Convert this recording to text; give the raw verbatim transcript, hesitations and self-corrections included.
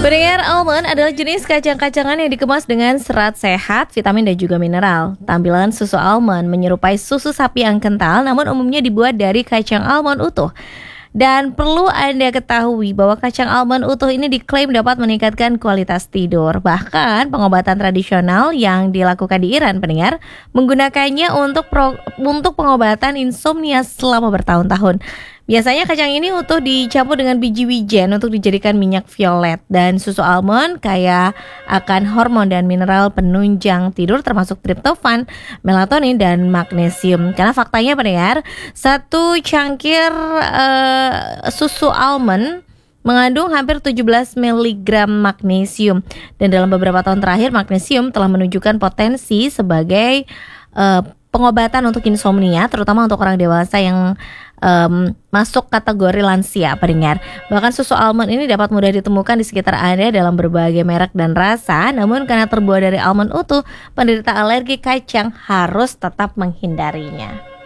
Pendengar, almond adalah jenis kacang-kacangan yang dikemas dengan serat sehat, vitamin dan juga mineral. Tampilan susu almond menyerupai susu sapi yang kental, namun umumnya dibuat dari kacang almond utuh. Dan perlu Anda ketahui bahwa kacang almond utuh ini diklaim dapat meningkatkan kualitas tidur. Bahkan pengobatan tradisional yang dilakukan di Iran, pendengar, menggunakannya untuk pro, untuk pengobatan insomnia selama bertahun-tahun. Biasanya kacang ini utuh dicampur dengan biji wijen untuk dijadikan minyak violet. Dan susu almond kaya akan hormon dan mineral penunjang tidur termasuk triptofan, melatonin, dan magnesium. Karena faktanya pendengar, satu cangkir uh, susu almond mengandung hampir tujuh belas miligram magnesium. Dan dalam beberapa tahun terakhir, magnesium telah menunjukkan potensi sebagai uh, pengobatan untuk insomnia, terutama untuk orang dewasa yang Um, masuk kategori lansia, pendengar. Bahkan susu almond ini dapat mudah ditemukan di sekitar Anda dalam berbagai merek dan rasa. Namun karena terbuat dari almond utuh, penderita alergi kacang harus tetap menghindarinya.